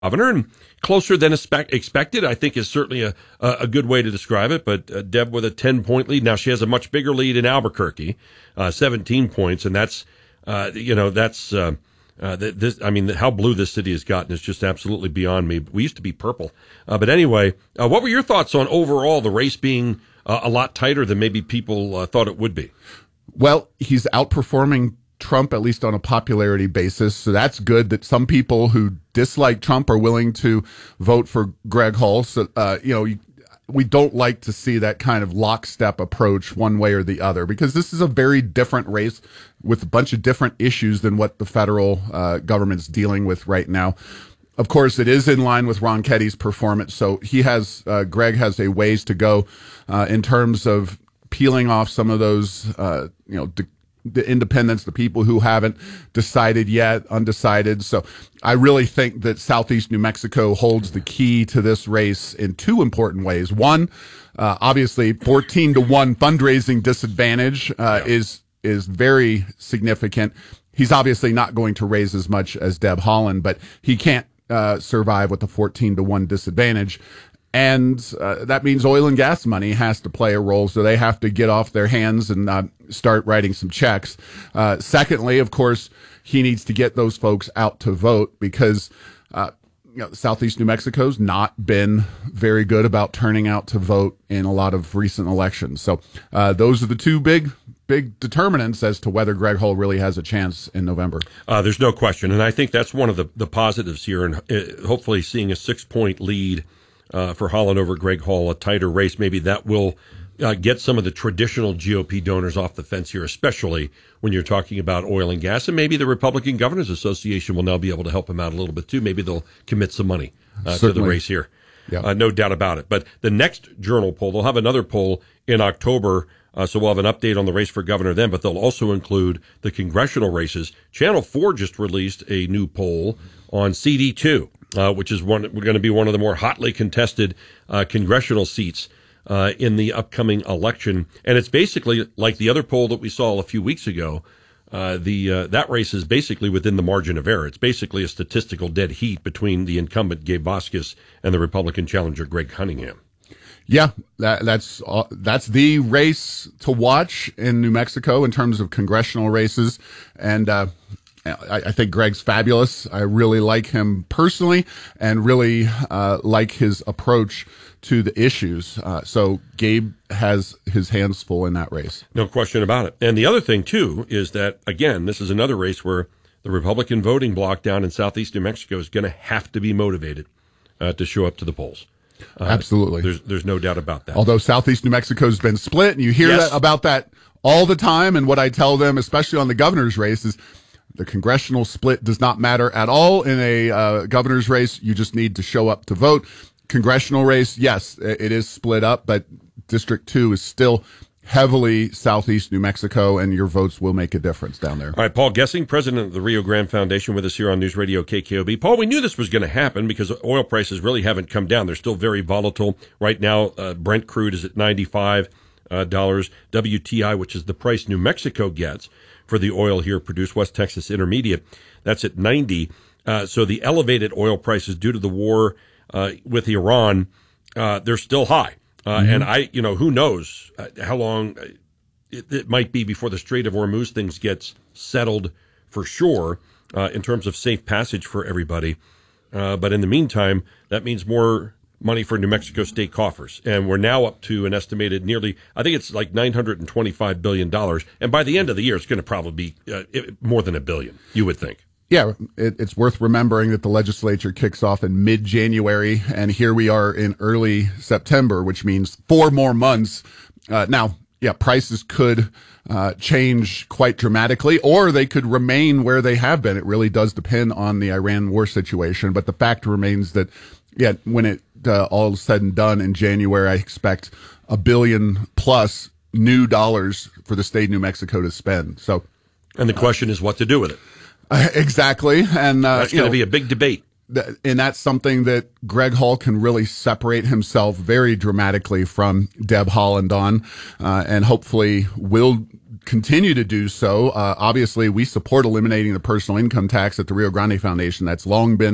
governor, and closer than expected, I think, is certainly a good way to describe it. But Deb with a 10-point lead. Now she has a much bigger lead in Albuquerque, 17 points, and that's how blue this city has gotten is just absolutely beyond me. We used to be purple, but anyway, what were your thoughts on overall the race being a lot tighter than maybe people thought it would be? Well, he's outperforming Trump, at least on a popularity basis. So that's good that some people who dislike Trump are willing to vote for Greg Hall. So, we don't like to see that kind of lockstep approach one way or the other, because this is a very different race with a bunch of different issues than what the federal government's dealing with right now. Of course, it is in line with Ron Ketty's performance. So Greg has a ways to go in terms of peeling off some of those, the independents, the people who haven't decided yet, undecided. So I really think that Southeast New Mexico holds the key to this race in two important ways. One, obviously 14-1 fundraising disadvantage is very significant. He's obviously not going to raise as much as Deb Haaland, but he can't survive with a 14-1 disadvantage. And that means oil and gas money has to play a role, so they have to get off their hands and start writing some checks. Secondly, of course, he needs to get those folks out to vote because Southeast New Mexico's not been very good about turning out to vote in a lot of recent elections. So those are the two big determinants as to whether Greg Hall really has a chance in November. There's no question, and I think that's one of the positives here, and hopefully seeing a 6-point lead for Haaland over Greg Hall, a tighter race, maybe that will get some of the traditional GOP donors off the fence here, especially when you're talking about oil and gas. And maybe the Republican Governors Association will now be able to help him out a little bit, too. Maybe they'll commit some money to the race here. Yeah. No doubt about it. But the next Journal poll, they'll have another poll in October, so we'll have an update on the race for governor then, but they'll also include the congressional races. Channel 4 just released a new poll on CD2. Which is going to be one of the more hotly contested congressional seats in the upcoming election. And it's basically like the other poll that we saw a few weeks ago. That race is basically within the margin of error. It's basically a statistical dead heat between the incumbent Gabe Vasquez and the Republican challenger Greg Cunningham. Yeah, that's the race to watch in New Mexico in terms of congressional races. And I think Greg's fabulous. I really like him personally and really like his approach to the issues. So Gabe has his hands full in that race. No question about it. And the other thing, too, is that, again, this is another race where the Republican voting bloc down in Southeast New Mexico is going to have to be motivated to show up to the polls. Absolutely. There's no doubt about that. Although Southeast New Mexico's been split, and you hear about that all the time, and what I tell them, especially on the governor's race, is the congressional split does not matter at all in a governor's race. You just need to show up to vote. Congressional race, yes, it is split up, but District 2 is still heavily Southeast New Mexico, and your votes will make a difference down there. All right, Paul Gessing, president of the Rio Grande Foundation, with us here on News Radio KKOB. Paul, we knew this was going to happen because oil prices really haven't come down. They're still very volatile. Right now, Brent crude is at $95. WTI, which is the price New Mexico gets for the oil here produced, West Texas Intermediate, that's at 90. So the elevated oil prices due to the war with Iran, they're still high. And who knows how long it might be before the Strait of Hormuz things gets settled for sure in terms of safe passage for everybody. But in the meantime, that means more money for New Mexico state coffers. And we're now up to an estimated nearly, I think it's like $925 billion. And by the end of the year, it's going to probably be more than $1 billion, you would think. Yeah, it's worth remembering that the legislature kicks off in mid-January, and here we are in early September, which means 4 more months. Now, prices could change quite dramatically, or they could remain where they have been. It really does depend on the Iran war situation. But the fact remains that, when it all is said and done in January, I expect $1 billion plus new dollars for the state of New Mexico to spend. So, and the question is what to do with it. Exactly. And that's going to be a big debate. And that's something that Greg Hall can really separate himself very dramatically from Deb Haaland on, and hopefully will continue to do so. Obviously, we support eliminating the personal income tax at the Rio Grande Foundation. That's long been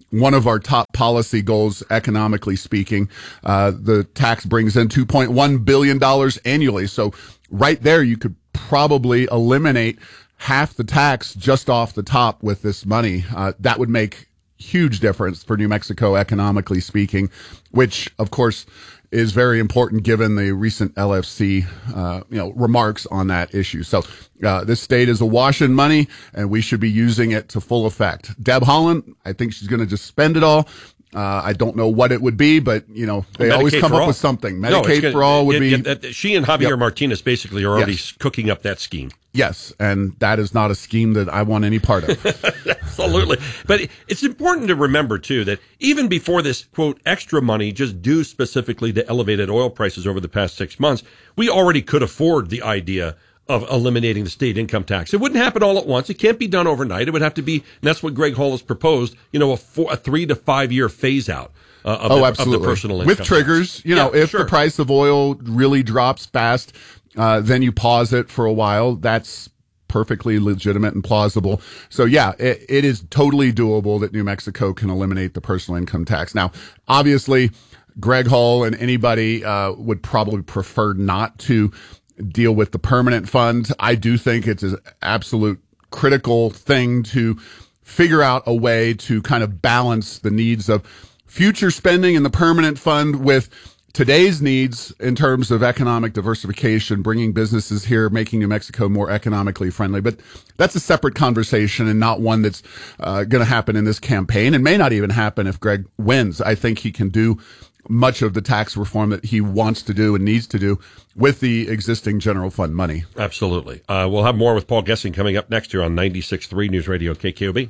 one of our top policy goals, economically speaking. The tax brings in $2.1 billion annually. So right there, you could probably eliminate half the tax just off the top with this money. That would make huge difference for New Mexico, economically speaking, which, of course, is very important given the recent LFC, remarks on that issue. So, this state is awash in money, and we should be using it to full effect. Deb Haaland, I think she's going to just spend it all. I don't know what it would be, but, they Medicaid always come up all. with something. Medicaid for all would be. She and Javier Martinez basically are already cooking up that scheme. Yes, and that is not a scheme that I want any part of. Absolutely. But it's important to remember, too, that even before this, quote, extra money just due specifically to elevated oil prices over the past 6 months, we already could afford the idea of eliminating the state income tax. It wouldn't happen all at once. It can't be done overnight. It would have to be, and that's what Greg Hall has proposed, a 3 to 5 year phase out. Of the personal income with triggers. tax. If the price of oil really drops fast, then you pause it for a while. That's perfectly legitimate and plausible. So it is totally doable that New Mexico can eliminate the personal income tax. Now, obviously, Greg Hall and anybody would probably prefer not to deal with the permanent fund. I do think it's an absolute critical thing to figure out a way to kind of balance the needs of future spending in the permanent fund with today's needs in terms of economic diversification, bringing businesses here, making New Mexico more economically friendly. But that's a separate conversation and not one that's going to happen in this campaign, and may not even happen if Greg wins. I think he can do much of the tax reform that he wants to do and needs to do with the existing general fund money. Absolutely. We'll have more with Paul Gessing coming up next year on 96.3 News Radio KKOB.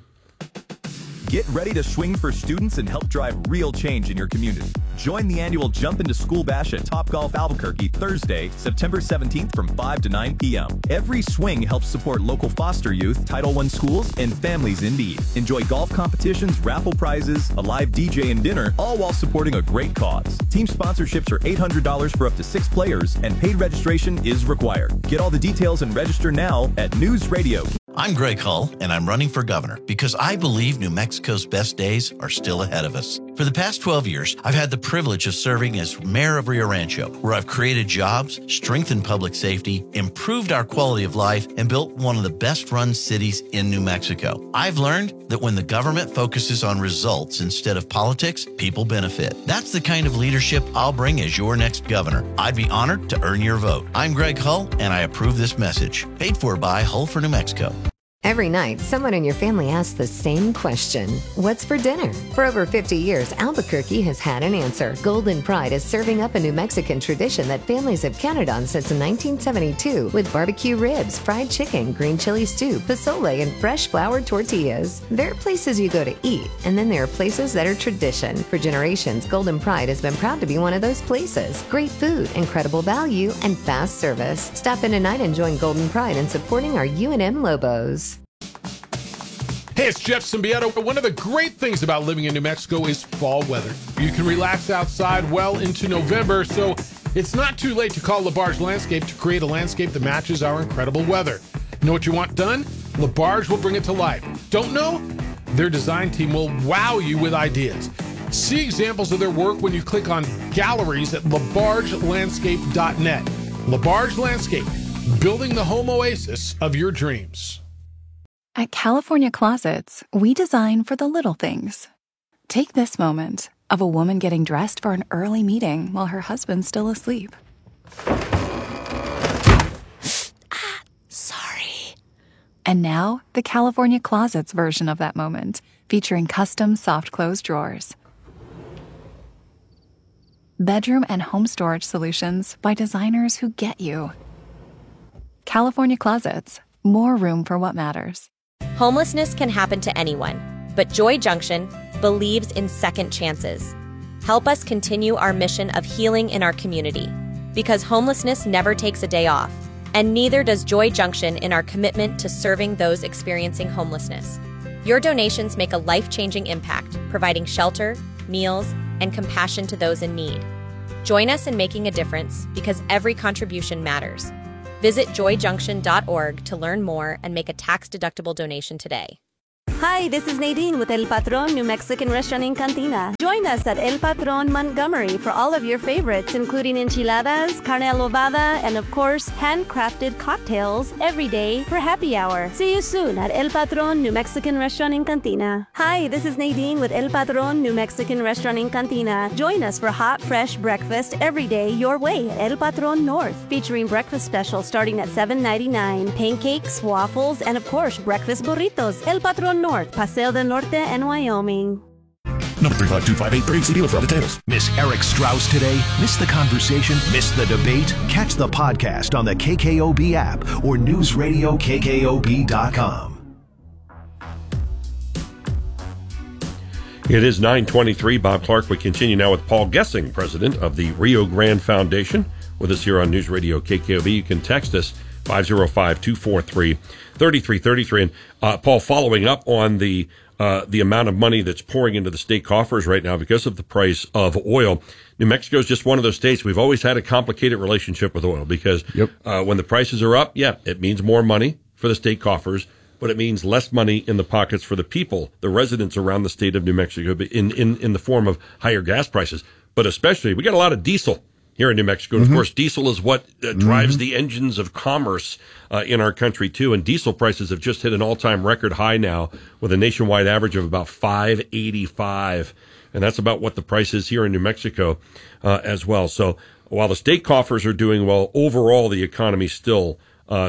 Get ready to swing for students and help drive real change in your community. Join the annual Jump Into School Bash at Topgolf Albuquerque Thursday, September 17th from 5 to 9 p.m. Every swing helps support local foster youth, Title I schools, and families in need. Enjoy golf competitions, raffle prizes, a live DJ and dinner, all while supporting a great cause. Team sponsorships are $800 for up to 6 players, and paid registration is required. Get all the details and register now at News Radio. I'm Greg Hull, and I'm running for governor because I believe New Mexico's best days are still ahead of us. For the past 12 years, I've had the privilege of serving as mayor of Rio Rancho, where I've created jobs, strengthened public safety, improved our quality of life, and built one of the best-run cities in New Mexico. I've learned that when the government focuses on results instead of politics, people benefit. That's the kind of leadership I'll bring as your next governor. I'd be honored to earn your vote. I'm Greg Hull, and I approve this message. Paid for by Hull for New Mexico. Every night, someone in your family asks the same question. What's for dinner? For over 50 years, Albuquerque has had an answer. Golden Pride is serving up a New Mexican tradition that families have counted on since 1972 with barbecue ribs, fried chicken, green chili stew, pozole, and fresh flour tortillas. There are places you go to eat, and then there are places that are tradition. For generations, Golden Pride has been proud to be one of those places. Great food, incredible value, and fast service. Stop in tonight and join Golden Pride in supporting our UNM Lobos. Hey, it's Jeff Symbieta. One of the great things about living in New Mexico is fall weather. You can relax outside well into November, so it's not too late to call LaBarge Landscape to create a landscape that matches our incredible weather. Know what you want done? LaBarge will bring it to life. Don't know? Their design team will wow you with ideas. See examples of their work when you click on galleries at labargelandscape.net. LaBarge Landscape, building the home oasis of your dreams. At California Closets, we design for the little things. Take this moment of a woman getting dressed for an early meeting while her husband's still asleep. Sorry. And now, the California Closets version of that moment, featuring custom soft close drawers. Bedroom and home storage solutions by designers who get you. California Closets, more room for what matters. Homelessness can happen to anyone, but Joy Junction believes in second chances. Help us continue our mission of healing in our community, because homelessness never takes a day off, and neither does Joy Junction in our commitment to serving those experiencing homelessness. Your donations make a life-changing impact, providing shelter, meals, and compassion to those in need. Join us in making a difference, because every contribution matters. Visit joyjunction.org to learn more and make a tax-deductible donation today. Hi, this is Nadine with El Patron New Mexican Restaurant in Cantina. Join us at El Patron Montgomery for all of your favorites, including enchiladas, carne adobada, and of course, handcrafted cocktails every day for happy hour. See you soon at El Patron New Mexican Restaurant in Cantina. Hi, this is Nadine with El Patron New Mexican Restaurant in Cantina. Join us for hot, fresh breakfast every day your way at El Patron North, featuring breakfast specials starting at $7.99, pancakes, waffles, and of course, breakfast burritos. El Patron North, Paseo del Norte, and Wyoming. Number 35258 dealer for other tables. Miss Eric Strauss today? Miss the conversation? Miss the debate? Catch the podcast on the KKOB app or newsradiokkob.com. It is 9:23. Bob Clark. We continue now with Paul Gessing, president of the Rio Grande Foundation, with us here on News Radio KKOB. You can text us 505-243-3333. And Paul, following up on the amount of money that's pouring into the state coffers right now because of the price of oil, New Mexico is just one of those states. We've always had a complicated relationship with oil because when the prices are up, it means more money for the state coffers, but it means less money in the pockets for the people, the residents around the state of New Mexico, in the form of higher gas prices. But especially, we got a lot of diesel here in New Mexico. And of course, diesel is what drives the engines of commerce in our country, too. And diesel prices have just hit an all-time record high now with a nationwide average of about $5.85. And that's about what the price is here in New Mexico as well. So while the state coffers are doing well, overall the economy still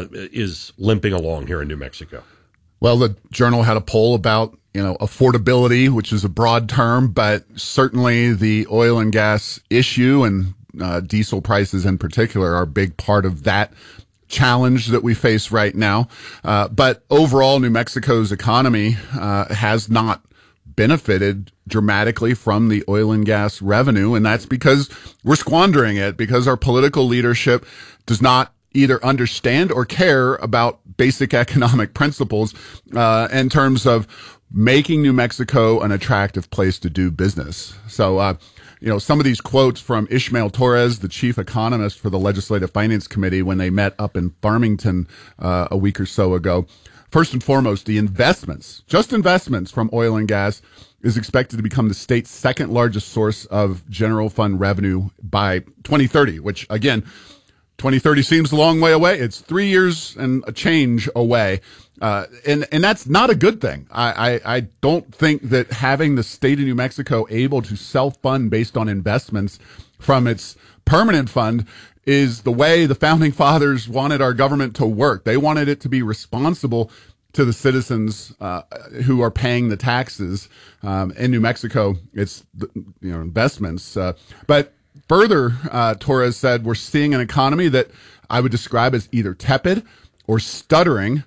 is limping along here in New Mexico. Well, the Journal had a poll about, affordability, which is a broad term, but certainly the oil and gas issue and diesel prices in particular are a big part of that challenge that we face right now. But overall, New Mexico's economy has not benefited dramatically from the oil and gas revenue, and that's because we're squandering it, because our political leadership does not either understand or care about basic economic principles in terms of making New Mexico an attractive place to do business. So, some of these quotes from Ishmael Torres, the chief economist for the Legislative Finance Committee, when they met up in Farmington a week or so ago. First and foremost, the investments from oil and gas is expected to become the state's second largest source of general fund revenue by 2030, which, again, 2030 seems a long way away. It's 3 years and a change away. And that's not a good thing. I don't think that having the state of New Mexico able to self-fund based on investments from its permanent fund is the way the founding fathers wanted our government to work. They wanted it to be responsible to the citizens who are paying the taxes. In New Mexico, it's investments. But further, Torres said, we're seeing an economy that I would describe as either tepid or stuttering,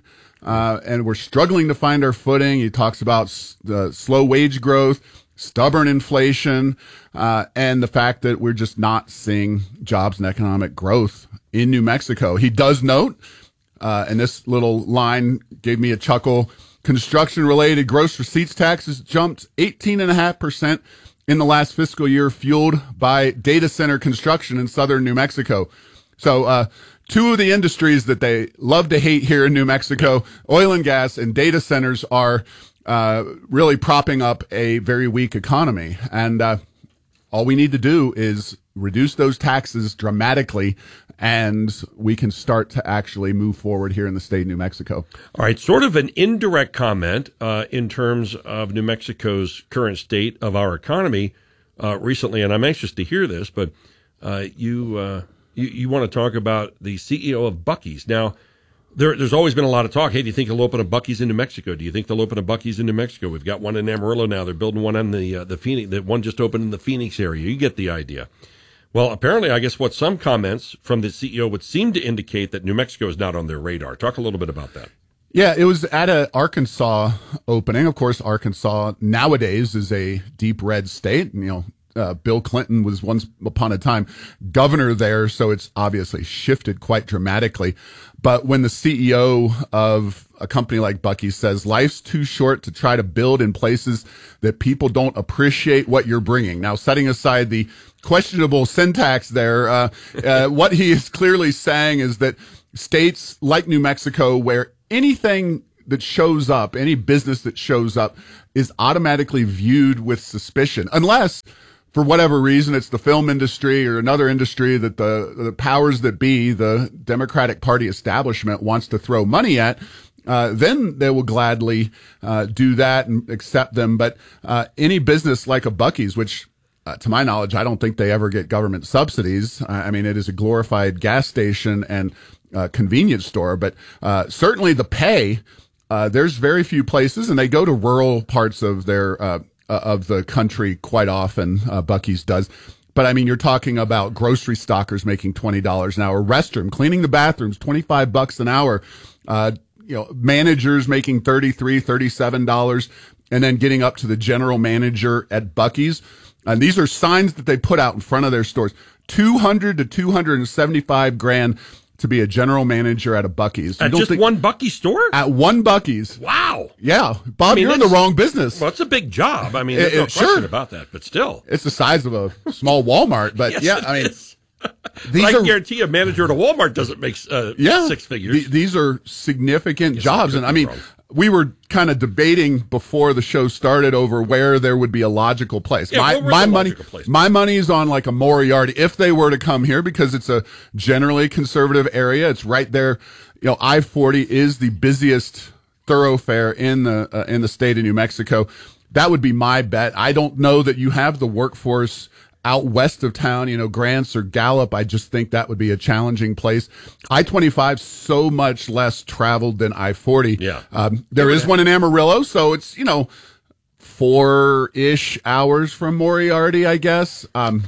and we're struggling to find our footing. He talks about slow wage growth, stubborn inflation, and the fact that we're just not seeing jobs and economic growth in New Mexico. He does note, and this little line gave me a chuckle, construction-related gross receipts taxes jumped 18.5% in the last fiscal year, fueled by data center construction in southern New Mexico. So two of the industries that they love to hate here in New Mexico, oil and gas and data centers, are really propping up a very weak economy. And all we need to do is reduce those taxes dramatically, and we can start to actually move forward here in the state of New Mexico. All right, sort of an indirect comment in terms of New Mexico's current state of our economy recently, and I'm anxious to hear this, but you want to talk about the CEO of Buc-ee's. Now, there's always been a lot of talk. Hey, do you think they'll open a Buc-ee's in New Mexico? Do you think they'll open a Buc-ee's in New Mexico? We've got one in Amarillo now. They're building one in the Phoenix. The one just opened in the Phoenix area. You get the idea. Well, apparently, I guess what some comments from the CEO would seem to indicate that New Mexico is not on their radar. Talk a little bit about that. Yeah, it was at a Arkansas opening. Of course, Arkansas nowadays is a deep red state. Bill Clinton was once upon a time governor there, so it's obviously shifted quite dramatically. But when the CEO of a company like Buc-ee's says life's too short to try to build in places that people don't appreciate what you're bringing. Now, setting aside the questionable syntax there, what he is clearly saying is that states like New Mexico, where anything that shows up, any business that shows up, is automatically viewed with suspicion, unless for whatever reason it's the film industry or another industry that the powers that be, the Democratic Party establishment, wants to throw money at. Then they will gladly do that and accept them. But any business like a Buc-ee's, which to my knowledge, I don't think they ever get government subsidies. I mean, it is a glorified gas station and convenience store, but certainly the pay, there's very few places, and they go to rural parts of their of the country quite often. Buc-ee's does. But I mean, you're talking about grocery stockers making $20 an hour, restroom cleaning the bathrooms, $25 an hour, managers making $33, $37, and then getting up to the general manager at Buc-ee's. And these are signs that they put out in front of their stores. $200 to $275,000 to be a general manager at a Buc-ee's. At just one Buc-ee's store? At one Buc-ee's. Wow. Yeah. Bob, you're in the wrong business. Well, it's a big job. I mean, there's no question about that, but still. It's the size of a small Walmart, but yes, I can guarantee you a manager at a Walmart doesn't make six figures. These are significant jobs. And I mean, we were kind of debating before the show started over where there would be a logical place. Yeah, my money is on like a Moriarty if they were to come here, because it's a generally conservative area. It's right there. I-40 is the busiest thoroughfare in the state of New Mexico. That would be my bet. I don't know that you have the workforce out west of town, Grants or Gallup. I just think that would be a challenging place. I-25 so much less traveled than I-40. Yeah. There is one in Amarillo, so it's, 4-ish hours from Moriarty, I guess.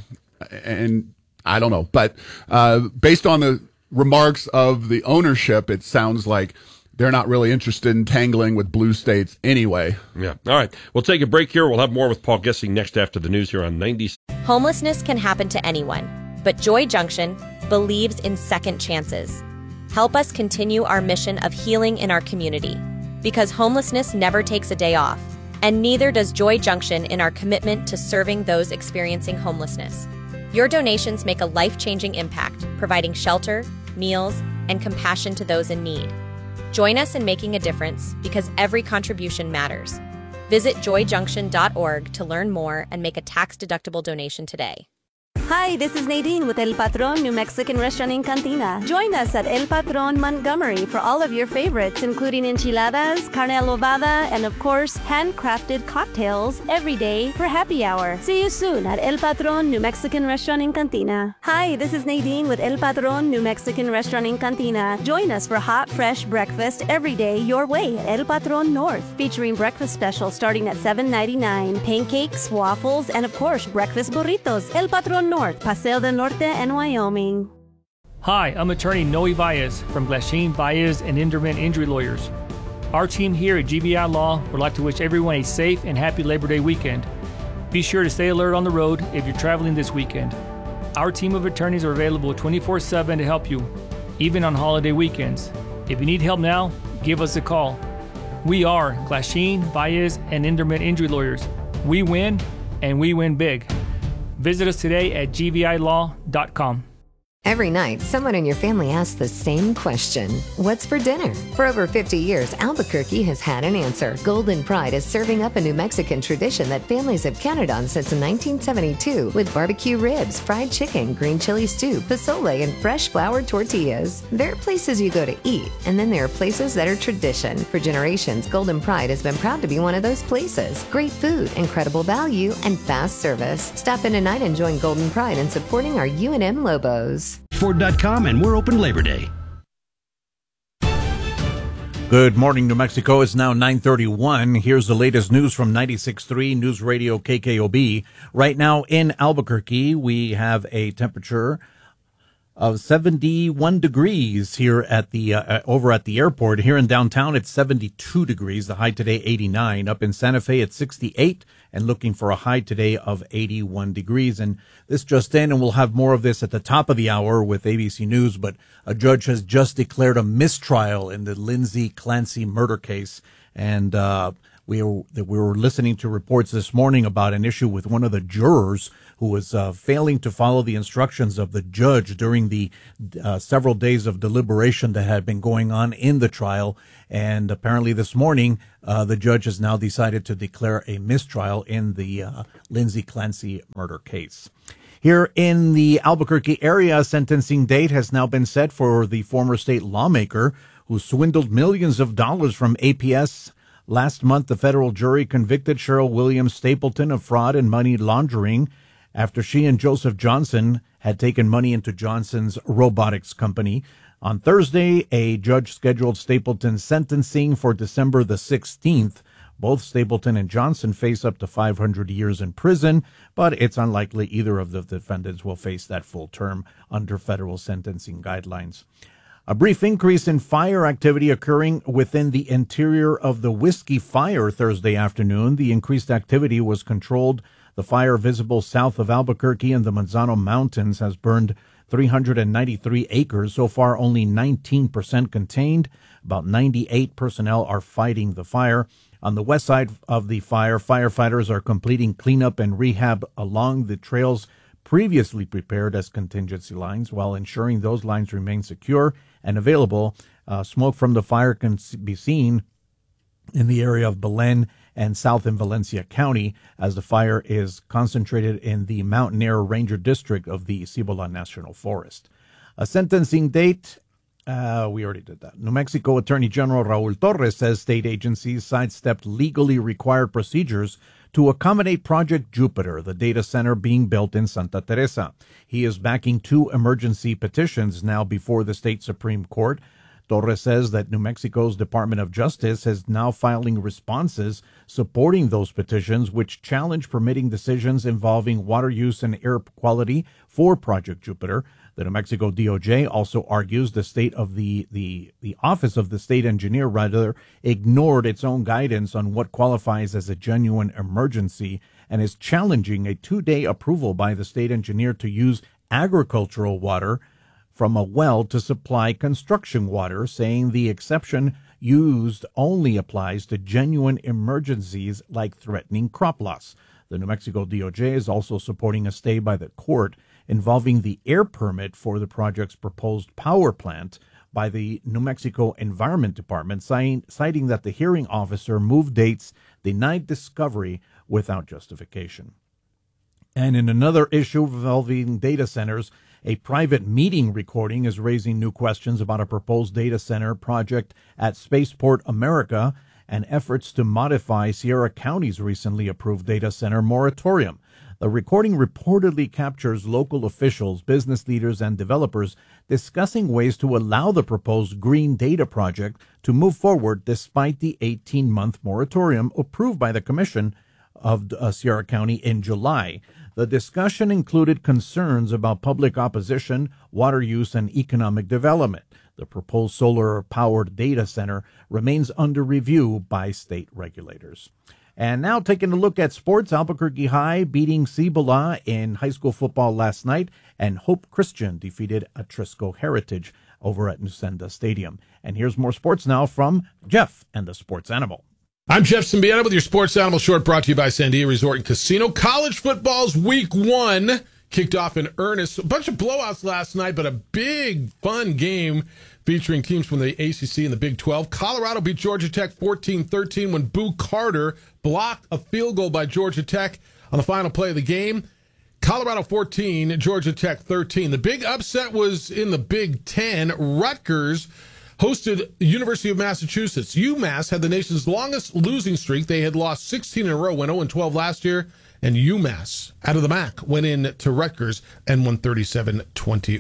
And I don't know, but based on the remarks of the ownership, it sounds like they're not really interested in tangling with blue states anyway. Yeah. All right. We'll take a break here. We'll have more with Paul Gessing next after the news here on 90. Homelessness can happen to anyone, but Joy Junction believes in second chances. Help us continue our mission of healing in our community, because homelessness never takes a day off, and neither does Joy Junction in our commitment to serving those experiencing homelessness. Your donations make a life-changing impact, providing shelter, meals, and compassion to those in need. Join us in making a difference, because every contribution matters. Visit joyjunction.org to learn more and make a tax-deductible donation today. Hi, this is Nadine with El Patron New Mexican Restaurant in Cantina. Join us at El Patron Montgomery for all of your favorites, including enchiladas, carne adobada, and of course, handcrafted cocktails every day for happy hour. See you soon at El Patron New Mexican Restaurant in Cantina. Hi, this is Nadine with El Patron New Mexican Restaurant in Cantina. Join us for hot, fresh breakfast every day your way at El Patron North, featuring breakfast specials starting at $7.99, pancakes, waffles, and of course, breakfast burritos. El Patron North, Paseo del Norte, and Wyoming. Hi, I'm attorney Noe Valles from Glasheen, Valles, and Inderman Injury Lawyers. Our team here at GBI Law would like to wish everyone a safe and happy Labor Day weekend. Be sure to stay alert on the road if you're traveling this weekend. Our team of attorneys are available 24/7 to help you, even on holiday weekends. If you need help now, give us a call. We are Glasheen, Valles, and Inderman Injury Lawyers. We win, and we win big. Visit us today at gvilaw.com. Every night, someone in your family asks the same question. What's for dinner? For over 50 years, Albuquerque has had an answer. Golden Pride is serving up a New Mexican tradition that families have counted on since 1972 with barbecue ribs, fried chicken, green chili stew, pozole, and fresh floured tortillas. There are places you go to eat, and then there are places that are tradition. For generations, Golden Pride has been proud to be one of those places. Great food, incredible value, and fast service. Stop in tonight and join Golden Pride in supporting our UNM Lobos. Ford.com, and we're open Labor Day. Good morning, New Mexico. It's now 9:31. Here's the latest news from 96.3 News Radio KKOB. Right now in Albuquerque, we have a temperature of 71 degrees here at the over at the airport. Here in downtown, it's 72 degrees. The high today, 89. Up in Santa Fe, it's 68, and looking for a high today of 81 degrees. And this just in, and we'll have more of this at the top of the hour with ABC News, but a judge has just declared a mistrial in the Lindsay Clancy murder case. And We were listening to reports this morning about an issue with one of the jurors who was failing to follow the instructions of the judge during the several days of deliberation that had been going on in the trial. And apparently this morning, the judge has now decided to declare a mistrial in the Lindsay Clancy murder case. Here in the Albuquerque area, a sentencing date has now been set for the former state lawmaker who swindled millions of dollars from APS. Last month, the federal jury convicted Cheryl Williams Stapleton of fraud and money laundering after she and Joseph Johnson had taken money into Johnson's robotics company. On Thursday, a judge scheduled Stapleton's sentencing for December the 16th. Both Stapleton and Johnson face up to 500 years in prison, but it's unlikely either of the defendants will face that full term under federal sentencing guidelines. A brief increase in fire activity occurring within the interior of the Whiskey Fire Thursday afternoon. The increased activity was controlled. The fire visible south of Albuquerque in the Manzano Mountains has burned 393 acres. So far, only 19% contained. About 98 personnel are fighting the fire. On the west side of the fire, firefighters are completing cleanup and rehab along the trails previously prepared as contingency lines while ensuring those lines remain secure and available. Smoke from the fire can be seen in the area of Belen and south in Valencia County as the fire is concentrated in the Mountain Air Ranger District of the Cibola National Forest. A sentencing date, we already did that. New Mexico Attorney General Raul Torres says state agencies sidestepped legally required procedures to accommodate Project Jupiter, the data center being built in Santa Teresa. He is backing 2 emergency petitions now before the state Supreme Court. Torres says that New Mexico's Department of Justice is now filing responses supporting those petitions, which challenge permitting decisions involving water use and air quality for Project Jupiter. The New Mexico DOJ also argues the state of the Office of the State Engineer ignored its own guidance on what qualifies as a genuine emergency and is challenging a 2-day approval by the state engineer to use agricultural water from a well to supply construction water, saying the exception used only applies to genuine emergencies like threatening crop loss. The New Mexico DOJ is also supporting a stay by the court involving the air permit for the project's proposed power plant by the New Mexico Environment Department, citing that the hearing officer moved dates, denied discovery without justification. And in another issue involving data centers, a private meeting recording is raising new questions about a proposed data center project at Spaceport America and efforts to modify Sierra County's recently approved data center moratorium. The recording reportedly captures local officials, business leaders, and developers discussing ways to allow the proposed green data project to move forward despite the 18-month moratorium approved by the Commission of Sierra County in July. The discussion included concerns about public opposition, water use, and economic development. The proposed solar-powered data center remains under review by state regulators. And now taking a look at sports, Albuquerque High beating Cibola in high school football last night, and Hope Christian defeated Atrisco Heritage over at Nusenda Stadium. And here's more sports now from Jeff and the Sports Animal. I'm Jeff Symbieta with your Sports Animal Short, brought to you by Sandia Resort and Casino. College football's week 1 kicked off in earnest. A bunch of blowouts last night, but a big, fun game featuring teams from the ACC and the Big 12. Colorado beat Georgia Tech 14-13 when Boo Carter blocked a field goal by Georgia Tech on the final play of the game. Colorado 14, Georgia Tech 13. The big upset was in the Big 10. Rutgers hosted the University of Massachusetts. UMass had the nation's longest losing streak. They had lost 16 in a row, went 0-12 last year. And UMass, out of the MAC, went in to Rutgers and won 37-21.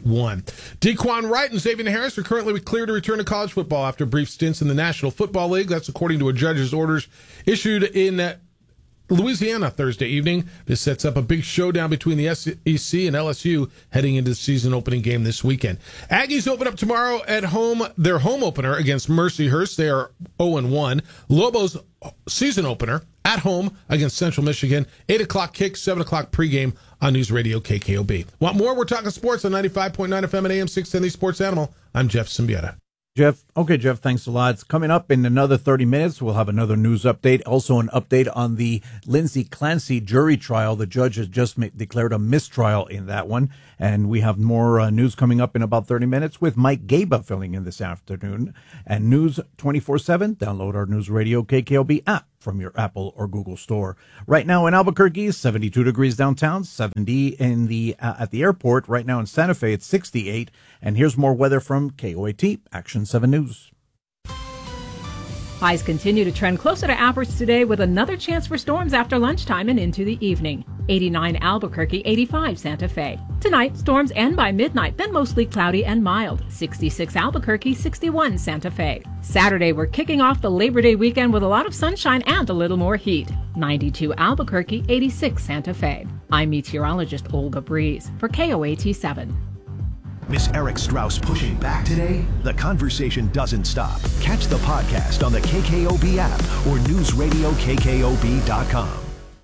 Dequan Wright and Xavier Harris are currently cleared to return to college football after brief stints in the National Football League. That's according to a judge's orders issued in Louisiana Thursday evening. This sets up a big showdown between the SEC and LSU heading into the season opening game this weekend. Aggies open up tomorrow at home, their home opener against Mercyhurst. They are 0-1. Lobos season opener at home against Central Michigan. 8 o'clock kick, 7 o'clock pregame on News Radio KKOB. Want more? We're talking sports on 95.9 FM and AM 610 The Sports Animal. I'm Jeff Symbieta. Jeff. Okay, Jeff, thanks a lot. It's coming up in another 30 minutes. We'll have another news update. Also an update on the Lindsay Clancy jury trial. The judge has just declared a mistrial in that one. And we have more news coming up in about 30 minutes with Mike Gaba filling in this afternoon. And News 24/7. Download our News Radio KKOB app from your Apple or Google store. Right now in Albuquerque, 72 degrees downtown, 70 in the at the airport. Right now in Santa Fe, it's 68. And here's more weather from KOAT Action 7 News. Highs continue to trend closer to average today with another chance for storms after lunchtime and into the evening. 89 Albuquerque, 85 Santa Fe. Tonight, storms end by midnight, then mostly cloudy and mild. 66 Albuquerque, 61 Santa Fe. Saturday, we're kicking off the Labor Day weekend with a lot of sunshine and a little more heat. 92 Albuquerque, 86 Santa Fe. I'm meteorologist Olga Breeze for KOAT 7. Miss Eric Strauss pushing back today? The conversation doesn't stop. Catch the podcast on the KKOB app or newsradiokkob.com.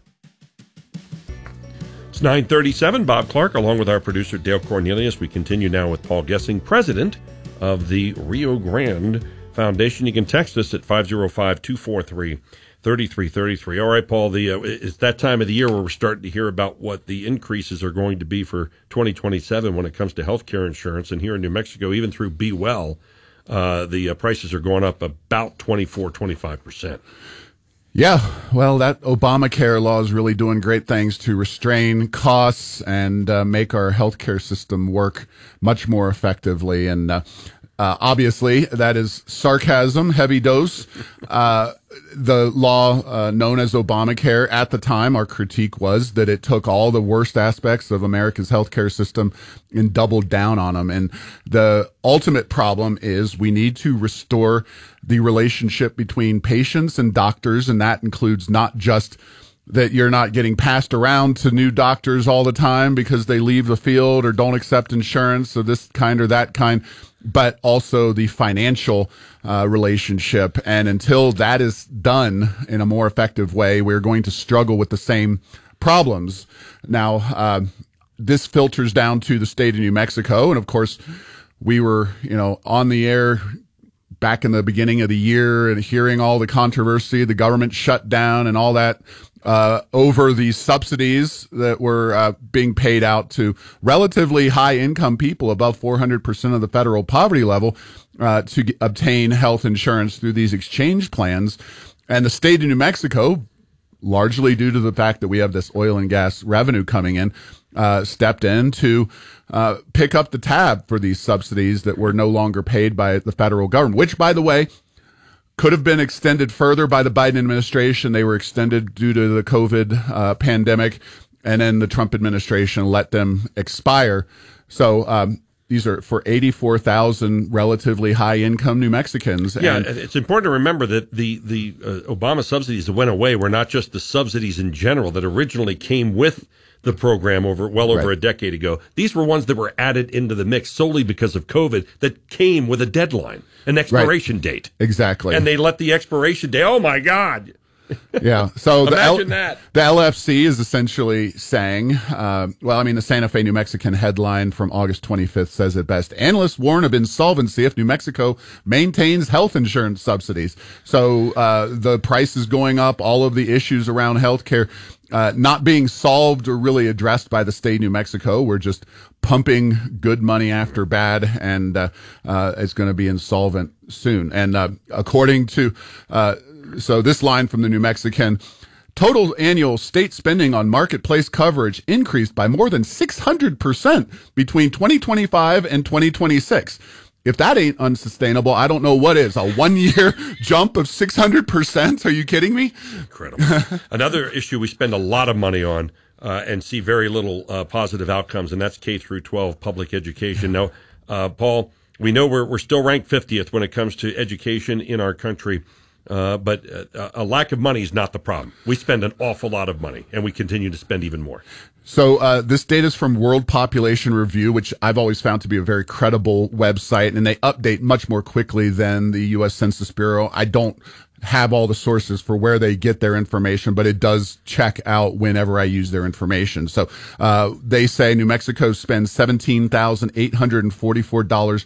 It's 9:37. Bob Clark, along with our producer Dale Cornelius. We continue now with Paul Gessing, president of the Rio Grande Foundation. You can text us at 505-243-3333. All right, Paul, it's that time of the year where we're starting to hear about what the increases are going to be for 2027 when it comes to health care insurance. And here in New Mexico, even through Be Well, the prices are going up about 24-25%. Yeah, well, that Obamacare law is really doing great things to restrain costs and make our healthcare system work much more effectively. And obviously, that is sarcasm, heavy dose. The law known as Obamacare, at the time, our critique was that it took all the worst aspects of America's healthcare system and doubled down on them. And the ultimate problem is we need to restore the relationship between patients and doctors, and that includes not just that you're not getting passed around to new doctors all the time because they leave the field or don't accept insurance of this kind or that kind, but also the financial relationship. And until that is done in a more effective way, we're going to struggle with the same problems. Now, this filters down to the state of New Mexico. And of course, we were, on the air back in the beginning of the year and hearing all the controversy, the government shutdown and all that, over the subsidies that were being paid out to relatively high income people above 400% of the federal poverty level to obtain health insurance through these exchange plans. And the state of New Mexico, largely due to the fact that we have this oil and gas revenue coming in, stepped in to pick up the tab for these subsidies that were no longer paid by the federal government, which, by the way, could have been extended further by the Biden administration. They were extended due to the COVID pandemic, and then the Trump administration let them expire. So these are for 84,000 relatively high-income New Mexicans. Yeah, and it's important to remember that the Obama subsidies that went away were not just the subsidies in general that originally came with the program over a decade ago. These were ones that were added into the mix solely because of COVID that came with a deadline, an expiration date. Exactly. And they let the expiration date. Oh, my God. Yeah. So imagine that. The LFC is essentially saying, the Santa Fe, New Mexican headline from August 25th says it best. Analysts warn of insolvency if New Mexico maintains health insurance subsidies. So the price is going up, all of the issues around health care not being solved or really addressed by the state of New Mexico. We're just pumping good money after bad, and it's going to be insolvent soon. And according to so this line from the New Mexican, total annual state spending on marketplace coverage increased by more than 600% between 2025 and 2026. If that ain't unsustainable, I don't know what is. A 1 year jump of 600%? Are you kidding me? Incredible. Another issue we spend a lot of money on and see very little positive outcomes, and that's K through 12 public education. Now, Paul, we know we're still ranked 50th when it comes to education in our country, but a lack of money is not the problem. We spend an awful lot of money, and we continue to spend even more. So this data is from World Population Review, which I've always found to be a very credible website, and they update much more quickly than the U.S. Census Bureau. I don't have all the sources for where they get their information, but it does check out whenever I use their information. So they say New Mexico spends $17,844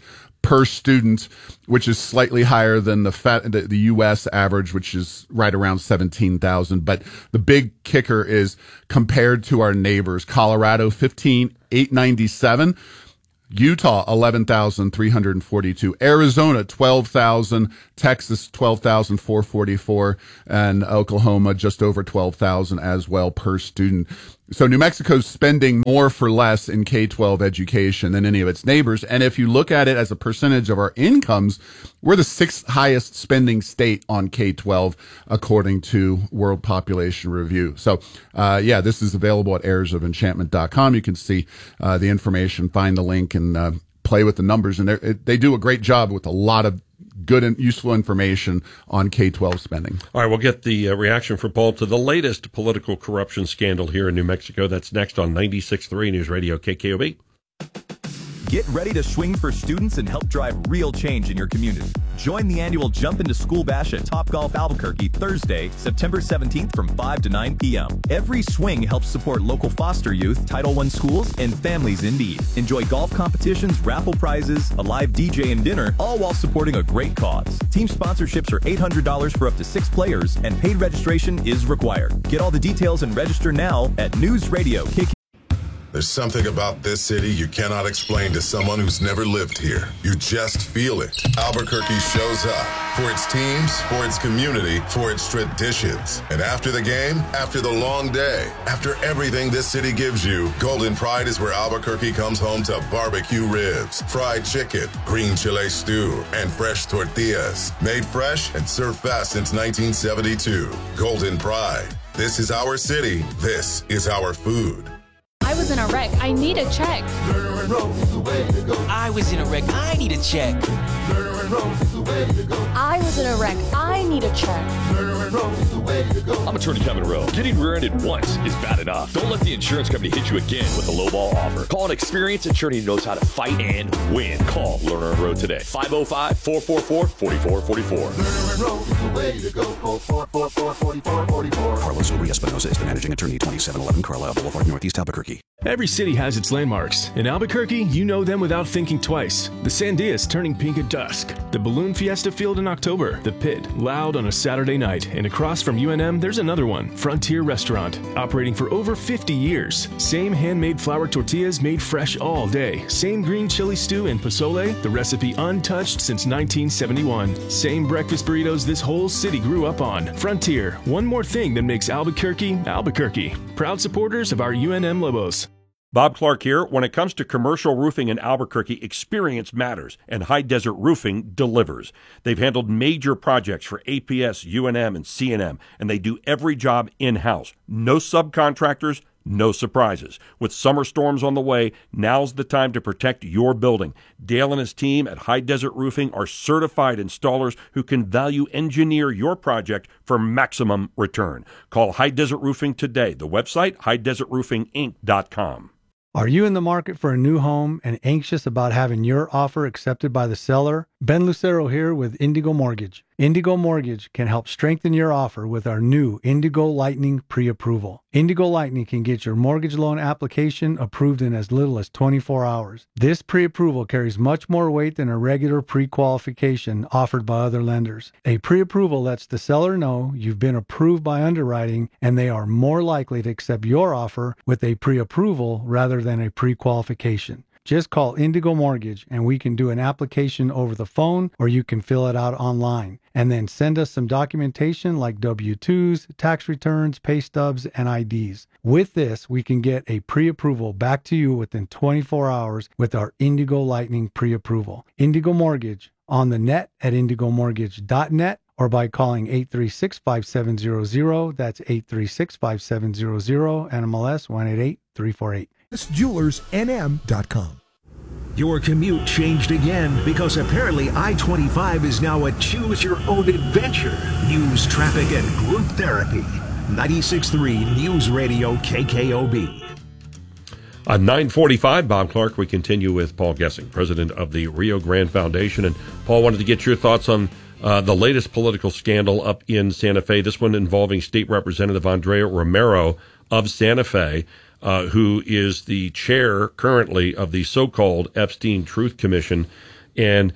per student, which is slightly higher than the U.S. average, which is right around 17,000. But the big kicker is compared to our neighbors, Colorado, 15,897. Utah, 11,342. Arizona, 12,000. Texas, 12,444. And Oklahoma, just over 12,000 as well per student. So New Mexico's spending more for less in K-12 education than any of its neighbors. And if you look at it as a percentage of our incomes, we're the sixth highest spending state on K-12, according to World Population Review. So, this is available at airsofenchantment.com. You can see the information, find the link, and play with the numbers. And they do a great job with a lot of good and useful information on K-12 spending. All right, we'll get the reaction from Paul to the latest political corruption scandal here in New Mexico. That's next on 96.3 News Radio KKOB. Get ready to swing for students and help drive real change in your community. Join the annual Jump Into School Bash at Topgolf Albuquerque Thursday, September 17th from 5 to 9 p.m. Every swing helps support local foster youth, Title I schools, and families in need. Enjoy golf competitions, raffle prizes, a live DJ and dinner, all while supporting a great cause. Team sponsorships are $800 for up to 6 players, and paid registration is required. Get all the details and register now at News Radio KK. There's something about this city you cannot explain to someone who's never lived here. You just feel it. Albuquerque shows up for its teams, for its community, for its traditions. And after the game, after the long day, after everything this city gives you, Golden Pride is where Albuquerque comes home to barbecue ribs, fried chicken, green chile stew, and fresh tortillas. Made fresh and served fast since 1972. Golden Pride. This is our city. This is our food. I was in a wreck. I need a check. I was in a wreck. I need a check. I was in a wreck. I need a check. I'm attorney Kevin Rowe. Getting rear-ended once is bad enough. Don't let the insurance company hit you again with a lowball offer. Call an experienced attorney who knows how to fight and win. Call Lerner & Rowe today. 505-444-4444. Carlos Uri Espinosa is the managing attorney, 2711 Carlisle Boulevard, Northeast Albuquerque. Every city has its landmarks. In Albuquerque, you know them without thinking twice. The Sandias turning pink at dusk. The Balloon Fiesta Field in October. The Pit, loud on a Saturday night. And across from UNM, there's another one, Frontier Restaurant, operating for over 50 years. Same handmade flour tortillas made fresh all day. Same green chili stew and pozole, the recipe untouched since 1971. Same breakfast burritos this whole city grew up on. Frontier, one more thing that makes Albuquerque, Albuquerque. Proud supporters of our UNM Lobos. Bob Clark here. When it comes to commercial roofing in Albuquerque, experience matters, and High Desert Roofing delivers. They've handled major projects for APS, UNM, and CNM, and they do every job in-house. No subcontractors, no surprises. With summer storms on the way, now's the time to protect your building. Dale and his team at High Desert Roofing are certified installers who can value engineer your project for maximum return. Call High Desert Roofing today. The website, highdesertroofinginc.com. Are you in the market for a new home and anxious about having your offer accepted by the seller? Ben Lucero here with Indigo Mortgage. Indigo Mortgage can help strengthen your offer with our new Indigo Lightning pre-approval. Indigo Lightning can get your mortgage loan application approved in as little as 24 hours. This pre-approval carries much more weight than a regular pre-qualification offered by other lenders. A pre-approval lets the seller know you've been approved by underwriting and they are more likely to accept your offer with a pre-approval rather than a pre-qualification. Just call Indigo Mortgage and we can do an application over the phone or you can fill it out online. And then send us some documentation like W-2s, tax returns, pay stubs, and IDs. With this, we can get a pre-approval back to you within 24 hours with our Indigo Lightning pre-approval. Indigo Mortgage on the net at indigomortgage.net or by calling 836-5700. That's 836-5700, NMLS 188348. It's JewelersNM.com. Your commute changed again because apparently I-25 is now a choose-your-own adventure. News, traffic, and group therapy. 96.3 News Radio KKOB. 9:45, Bob Clark. We continue with Paul Gessing, president of the Rio Grande Foundation. And Paul, wanted to get your thoughts on the latest political scandal up in Santa Fe, this one involving State Representative Andrea Romero of Santa Fe, who is the chair currently of the so-called Epstein Truth Commission. And,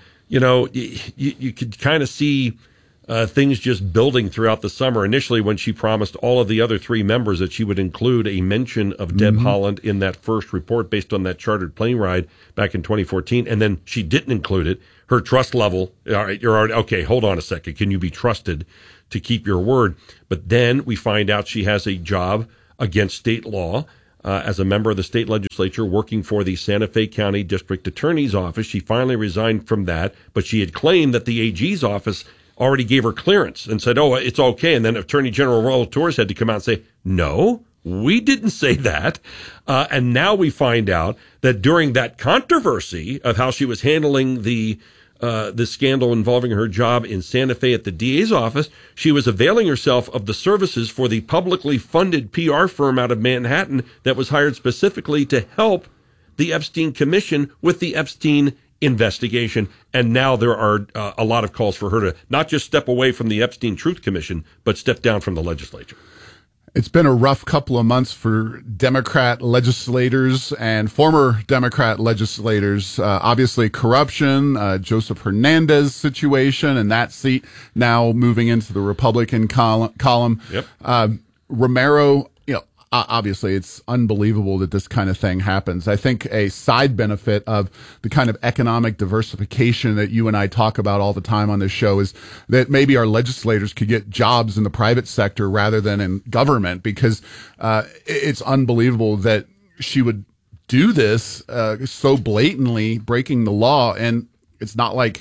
you could kind of see things just building throughout the summer. Initially, when she promised all of the other three members that she would include a mention of Deb Haaland in that first report based on that chartered plane ride back in 2014, and then she didn't include it. Her trust level, all right, you're already, okay, hold on a second. Can you be trusted to keep your word? But then we find out she has a job against state law as a member of the state legislature working for the Santa Fe County District Attorney's Office. She finally resigned from that, but she had claimed that the AG's office already gave her clearance and said, oh, it's okay. And then Attorney General Raul Torres had to come out and say, no, we didn't say that. And now we find out that during that controversy of how she was handling the scandal involving her job in Santa Fe at the DA's office, she was availing herself of the services for the publicly funded PR firm out of Manhattan that was hired specifically to help the Epstein Commission with the Epstein investigation. And now there are a lot of calls for her to not just step away from the Epstein Truth Commission, but step down from the legislature. It's been a rough couple of months for Democrat legislators and former Democrat legislators. Obviously, corruption, Joseph Hernandez situation, and that seat now moving into the Republican column. Yep. Romero, obviously, it's unbelievable that this kind of thing happens. I think a side benefit of the kind of economic diversification that you and I talk about all the time on this show is that maybe our legislators could get jobs in the private sector rather than in government, because it's unbelievable that she would do this so blatantly, breaking the law. And it's not like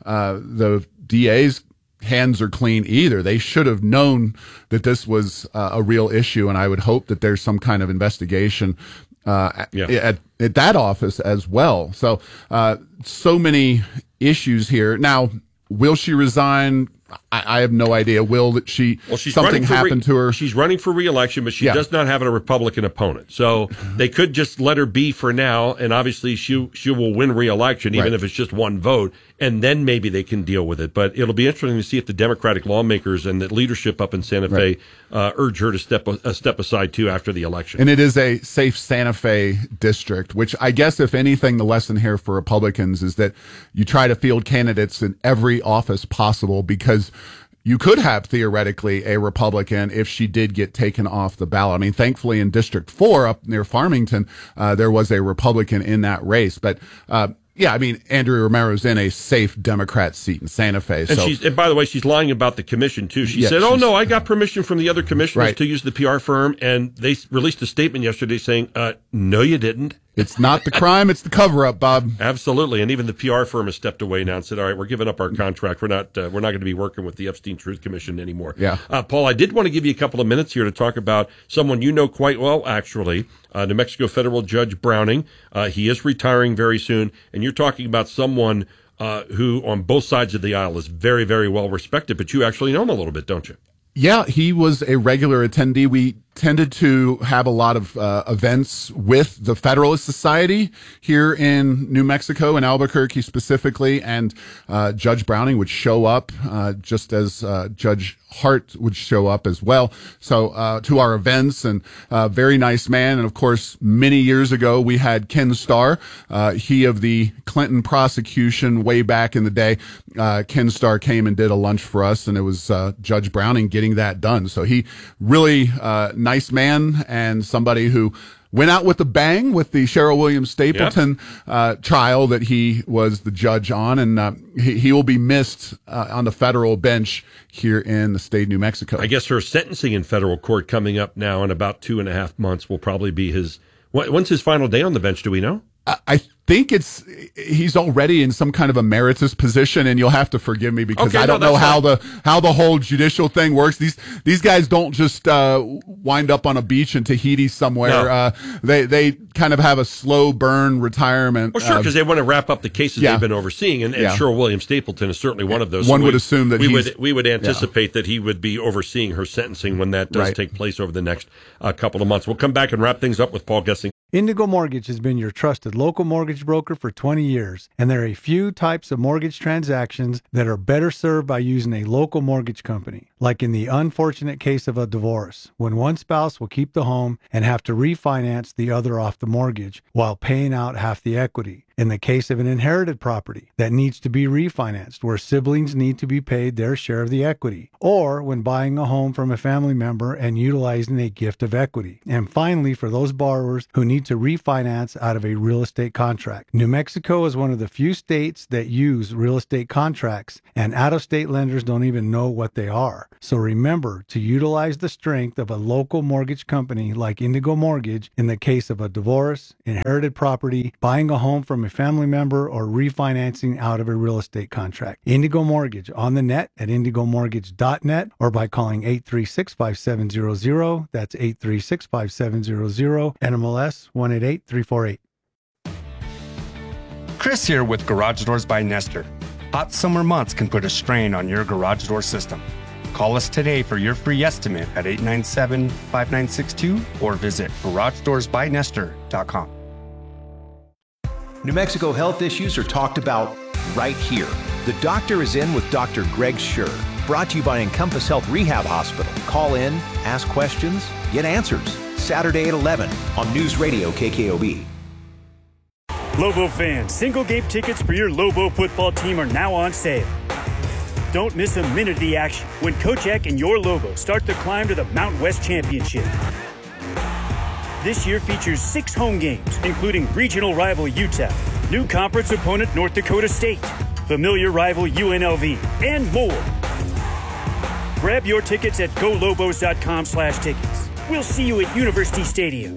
the DA's hands are clean either. They should have known that this was a real issue, and I would hope that there's some kind of investigation at that office as well. So, so many issues here. Now, will she resign? I have no idea. Will that something happen to her? She's running for re-election, but she does not have a Republican opponent. So they could just let her be for now, and obviously she will win re-election, even if it's just one vote, and then maybe they can deal with it. But it'll be interesting to see if the Democratic lawmakers and the leadership up in Santa Fe urge her to step aside too after the election. And it is a safe Santa Fe district, which I guess, if anything, the lesson here for Republicans is that you try to field candidates in every office possible, because you could have theoretically a Republican if she did get taken off the ballot. I mean, thankfully in District 4 up near Farmington, there was a Republican in that race. But, I mean, Andrea Romero's in a safe Democrat seat in Santa Fe. And by the way, she's lying about the commission, too. She said, oh, no, I got permission from the other commissioners to use the PR firm. And they released a statement yesterday saying, no, you didn't. It's not the crime, it's the cover-up, Bob. Absolutely. And even the PR firm has stepped away now and said, all right, we're giving up our contract. We're not going to be working with the Epstein Truth Commission anymore. Yeah. Paul, I did want to give you a couple of minutes here to talk about someone you know quite well, actually, New Mexico federal judge Browning. He is retiring very soon. And you're talking about someone who on both sides of the aisle is very, very well respected, but you actually know him a little bit, don't you? Yeah, he was a regular attendee. We tended to have a lot of events with the Federalist Society here in New Mexico, in Albuquerque specifically, and Judge Browning would show up just as Judge Hart would show up as well. So to our events, and very nice man. And of course, many years ago, we had Ken Starr, he of the Clinton prosecution way back in the day. Ken Starr came and did a lunch for us, and it was Judge Browning getting that done. So he really nice man, and somebody who went out with a bang with the Cheryl Williams Stapleton trial that he was the judge on, and he will be missed on the federal bench here in the state of New Mexico. I guess her sentencing in federal court coming up now in about 2.5 months will probably be his. When's his final day on the bench? Do we know? I think he's already in some kind of emeritus position, and you'll have to forgive me because I don't know how the whole judicial thing works. These guys don't just wind up on a beach in Tahiti somewhere. No. They kind of have a slow burn retirement. Well, sure, because they want to wrap up the cases they've been overseeing, and Cheryl Williams Stapleton is certainly one of those. One would assume that we would anticipate that he would be overseeing her sentencing when that does take place over the next couple of months. We'll come back and wrap things up with Paul Gessing. Indigo Mortgage has been your trusted local mortgage broker for 20 years, and there are a few types of mortgage transactions that are better served by using a local mortgage company, like in the unfortunate case of a divorce, when one spouse will keep the home and have to refinance the other off the mortgage while paying out half the equity. in the case of an inherited property that needs to be refinanced where siblings need to be paid their share of the equity, or when buying a home from a family member and utilizing a gift of equity. And finally, for those borrowers who need to refinance out of a real estate contract. New Mexico is one of the few states that use real estate contracts, and out-of-state lenders don't even know what they are. So remember to utilize the strength of a local mortgage company like Indigo Mortgage in the case of a divorce, inherited property, buying a home from a family member, or refinancing out of a real estate contract. Indigo Mortgage on the net at indigomortgage.net or by calling 836-5700. That's 836-5700, NMLS 188348. Chris here with Garage Doors by Nestor. Hot summer months can put a strain on your garage door system. Call us today for your free estimate at 897-5962 or visit GarageDoorsByNestor.com. New Mexico health issues are talked about right here. The Doctor is In with Dr. Greg Schur. Brought to you by Encompass Health Rehab Hospital. Call in, ask questions, get answers. Saturday at 11 on News Radio KKOB. Lobo fans, single game tickets for your Lobo football team are now on sale. Don't miss a minute of the action when Coach Eck and your Lobos start the climb to the Mountain West Championship. This year features 6 home games, including regional rival Utah, new conference opponent North Dakota State, familiar rival UNLV, and more. Grab your tickets at golobos.com/tickets. We'll see you at University Stadium.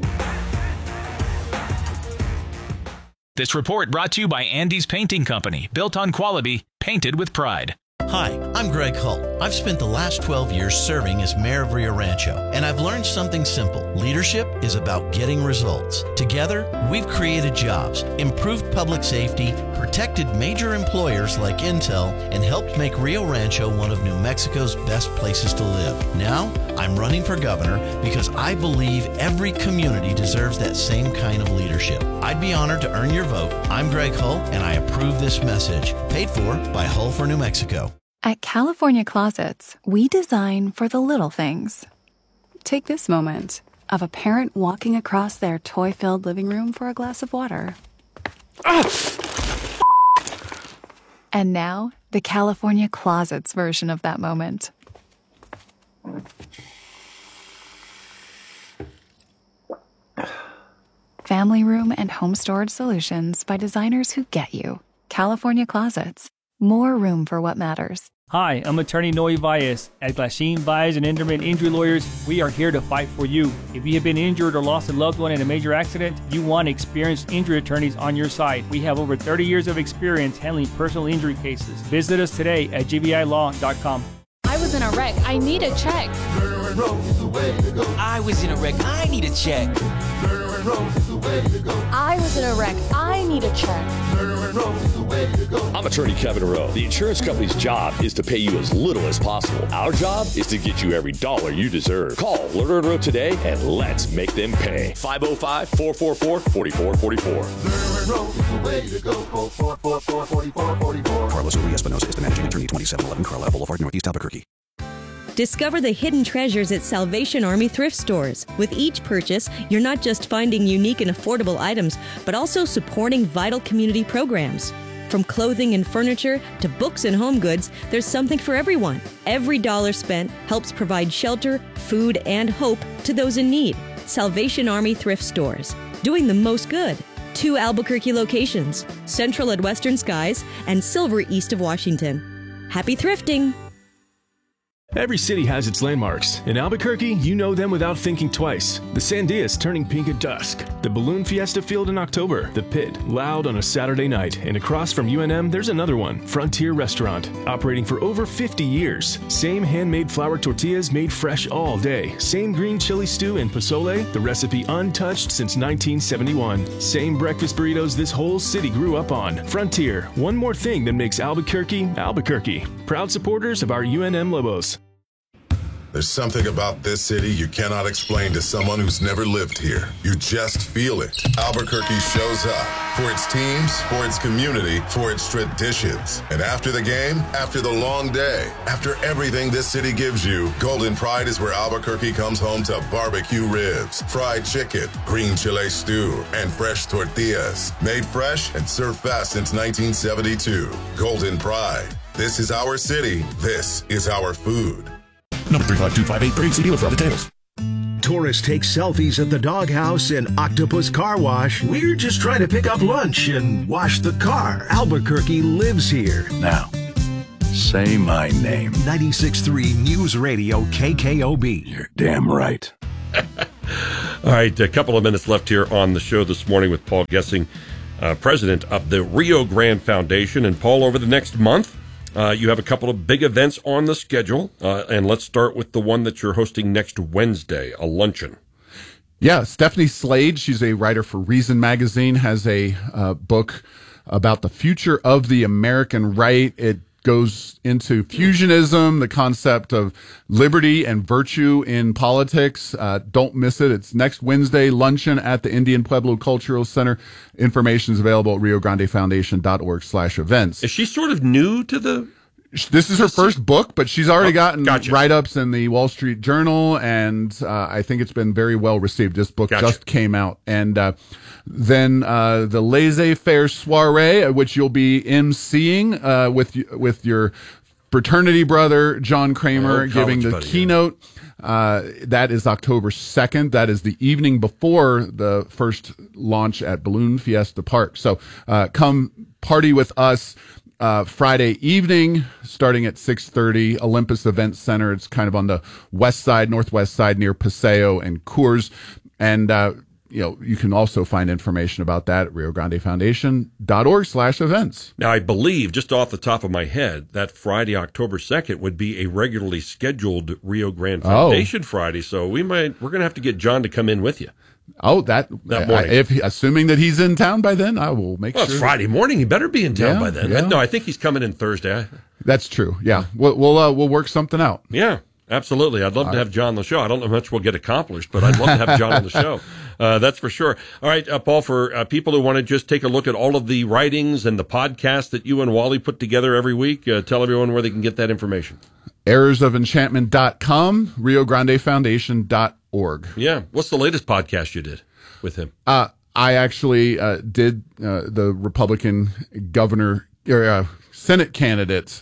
This report brought to you by Andy's Painting Company, built on quality, painted with pride. Hi, I'm Greg Hull. I've spent the last 12 years serving as mayor of Rio Rancho, and I've learned something simple. Leadership is about getting results. Together, we've created jobs, improved public safety, protected major employers like Intel, and helped make Rio Rancho one of New Mexico's best places to live. Now, I'm running for governor because I believe every community deserves that same kind of leadership. I'd be honored to earn your vote. I'm Greg Hull, and I approve this message. Paid for by Hull for New Mexico. At California Closets, we design for the little things. Take this moment of a parent walking across their toy-filled living room for a glass of water. And now, the California Closets version of that moment. Family room and home storage solutions by designers who get you. California Closets. More room for what matters. Hi, I'm attorney Noe Valles. At Glasheen Valles and Inderman Injury Lawyers, we are here to fight for you. If you have been injured or lost a loved one in a major accident, you want experienced injury attorneys on your side. We have over 30 years of experience handling personal injury cases. Visit us today at gbilaw.com. I was in a wreck. I need a check. I was in a wreck. I need a check. I was in a wreck. I need a check. I'm attorney Kevin Rowe. The insurance company's job is to pay you as little as possible. Our job is to get you every dollar you deserve. Call Lerner & Rowe today and let's make them pay. 505-444-4444. Carlos Uri Espinosa is the managing attorney, 2711 Carlisle Boulevard, Northeast Albuquerque. Discover the hidden treasures at Salvation Army thrift stores. With each purchase, you're not just finding unique and affordable items, but also supporting vital community programs. From clothing and furniture to books and home goods, there's something for everyone. Every dollar spent helps provide shelter, food, and hope to those in need. Salvation Army thrift stores, doing the most good. 2 Albuquerque locations, Central at Western Skies and Silver east of Washington. Happy thrifting! Every city has its landmarks. In Albuquerque, you know them without thinking twice. The Sandias turning pink at dusk. The Balloon Fiesta Field in October. The Pit, loud on a Saturday night. And across from UNM, there's another one, Frontier Restaurant. Operating for over 50 years. Same handmade flour tortillas made fresh all day. Same green chili stew and pozole, the recipe untouched since 1971. Same breakfast burritos this whole city grew up on. Frontier, one more thing that makes Albuquerque, Albuquerque. Proud supporters of our UNM Lobos. There's something about this city you cannot explain to someone who's never lived here. You just feel it. Albuquerque shows up for its teams, for its community, for its traditions. And after the game, after the long day, after everything this city gives you, Golden Pride is where Albuquerque comes home to barbecue ribs, fried chicken, green chile stew, and fresh tortillas. Made fresh and served fast since 1972. Golden Pride. This is our city. This is our food. Number 35258 See dealer for other details. Tourists take selfies at the Doghouse and Octopus Car Wash. We're just trying to pick up lunch and wash the car. Albuquerque lives here. Now, say my name. 96.3 News Radio KKOB. You're damn right. All right, a couple of minutes left here on the show this morning with Paul Gessing, president of the Rio Grande Foundation. And Paul, over the next month, you have a couple of big events on the schedule, and let's start with the one that you're hosting next Wednesday, a luncheon. Yeah, Stephanie Slade, she's a writer for Reason Magazine, has a book about the future of the American right. It goes into fusionism, the concept of liberty and virtue in politics. Don't miss it. It's next Wednesday, luncheon at the Indian Pueblo Cultural Center. Information is available at riograndefoundation.org/events. Is she sort of new to the... This is her first book, but she's already gotten write-ups in the Wall Street Journal, and I think it's been very well received. This book just came out. And then the Laissez-Faire Soiree, which you'll be emceeing with your fraternity brother, John Kramer, giving the keynote. That is October 2nd. That is the evening before the first launch at Balloon Fiesta Park. So come party with us. Friday evening, starting at 6:30, Olympus Event Center. It's kind of on the west side, northwest side, near Paseo and Coors. And, you can also find information about that at riograndefoundation.org/events. Now, I believe, just off the top of my head, that Friday, October 2nd, would be a regularly scheduled Rio Grande Foundation Friday. So we're going to have to get John to come in with you. Oh, that morning. Assuming that he's in town by then, I will make sure. It's Friday morning. He better be in town by then. Yeah. No, I think he's coming in Thursday. That's true. Yeah, we'll work something out. Yeah, absolutely. I'd love to have John on the show. I don't know how much we'll get accomplished, but I'd love to have John on the show. That's for sure. All right, Paul, for people who want to just take a look at all of the writings and the podcasts that you and Wally put together every week, tell everyone where they can get that information. errorsoфenchantment.com, riograndefoundation.org. Yeah. What's the latest podcast you did with him? I actually did the Republican governor or Senate candidates.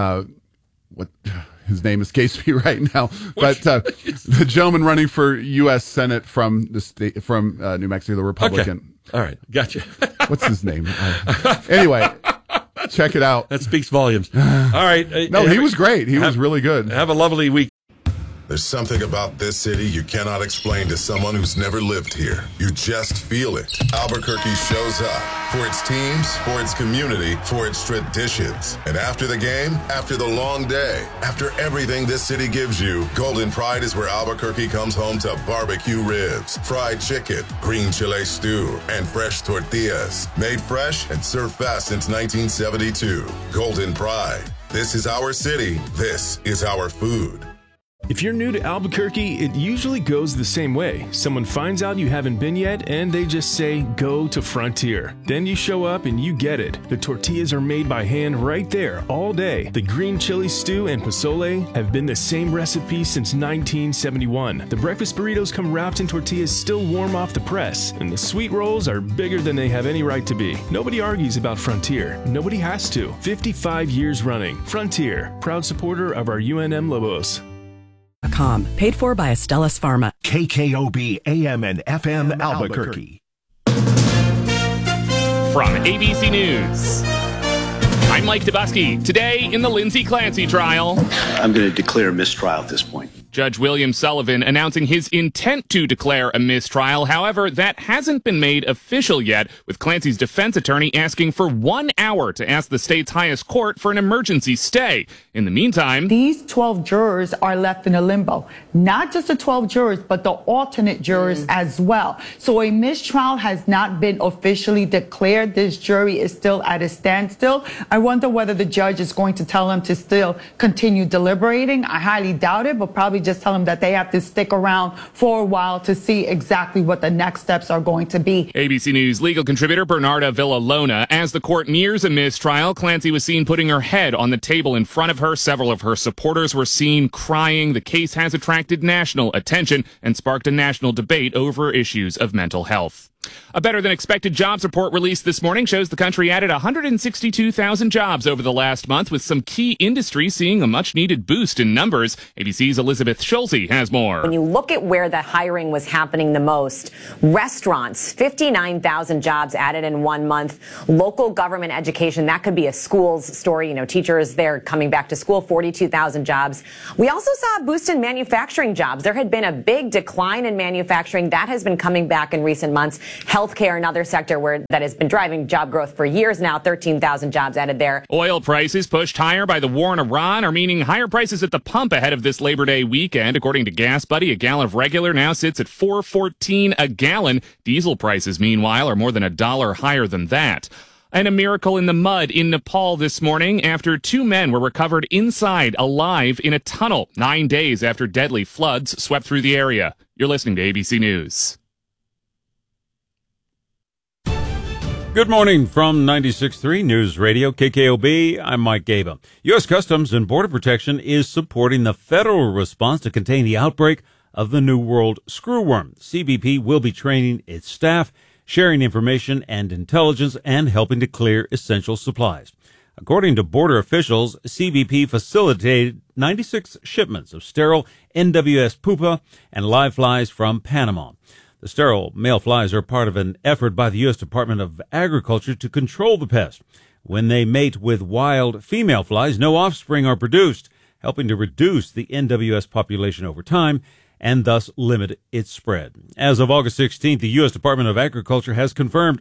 What his name escapes me right now, but the gentleman running for U.S. Senate from the state from New Mexico, the Republican. Okay. All right, gotcha. What's his name? Anyway. Check it out. That speaks volumes. All right. No, he was great. He was really good. Have a lovely week. There's something about this city you cannot explain to someone who's never lived here. You just feel it. Albuquerque shows up for its teams, for its community, for its traditions. And after the game, after the long day, after everything this city gives you, Golden Pride is where Albuquerque comes home to barbecue ribs, fried chicken, green chile stew, and fresh tortillas. Made fresh and served fast since 1972. Golden Pride. This is our city. This is our food. If you're new to Albuquerque, it usually goes the same way. Someone finds out you haven't been yet, and they just say, go to Frontier. Then you show up and you get it. The tortillas are made by hand right there all day. The green chili stew and pozole have been the same recipe since 1971. The breakfast burritos come wrapped in tortillas still warm off the press, and the sweet rolls are bigger than they have any right to be. Nobody argues about Frontier. Nobody has to. 55 years running. Frontier, proud supporter of our UNM Lobos. Paid for by Astellas Pharma. KKOB AM and FM Albuquerque. From ABC News, I'm Mike Dubusky. Today in the Lindsay Clancy trial, I'm going to declare a mistrial at this point. Judge William Sullivan announcing his intent to declare a mistrial. However, that hasn't been made official yet, with Clancy's defense attorney asking for 1 hour to ask the state's highest court for an emergency stay. In the meantime, these 12 jurors are left in a limbo. Not just the 12 jurors, but the alternate jurors as well. So a mistrial has not been officially declared. This jury is still at a standstill. I wonder whether the judge is going to tell them to still continue deliberating. I highly doubt it, but probably just tell them that they have to stick around for a while to see exactly what the next steps are going to be. ABC News legal contributor Bernarda Villalona. As the court nears a mistrial, Clancy was seen putting her head on the table in front of her. Several of her supporters were seen crying. The case has attracted national attention and sparked a national debate over issues of mental health. A better-than-expected jobs report released this morning shows the country added 162,000 jobs over the last month, with some key industries seeing a much-needed boost in numbers. ABC's Elizabeth Schulze has more. When you look at where the hiring was happening the most, restaurants, 59,000 jobs added in 1 month. Local government education, that could be a school's story. Teachers, they're coming back to school, 42,000 jobs. We also saw a boost in manufacturing jobs. There had been a big decline in manufacturing. That has been coming back in recent months. Healthcare, another sector that has been driving job growth for years now, 13,000 jobs added there. Oil prices pushed higher by the war in Iran are meaning higher prices at the pump ahead of this Labor Day weekend. According to Gas Buddy, a gallon of regular now sits at $4.14 a gallon. Diesel prices, meanwhile, are more than $1 higher than that. And a miracle in the mud in Nepal this morning after 2 men were recovered inside alive in a tunnel 9 days after deadly floods swept through the area. You're listening to ABC News. Good morning from 96.3 News Radio KKOB. I'm Mike Gaba. U.S. Customs and Border Protection is supporting the federal response to contain the outbreak of the New World screwworm. CBP will be training its staff, sharing information and intelligence, and helping to clear essential supplies. According to border officials, CBP facilitated 96 shipments of sterile NWS pupa and live flies from Panama. The sterile male flies are part of an effort by the U.S. Department of Agriculture to control the pest. When they mate with wild female flies, no offspring are produced, helping to reduce the NWS population over time and thus limit its spread. As of August 16th, the U.S. Department of Agriculture has confirmed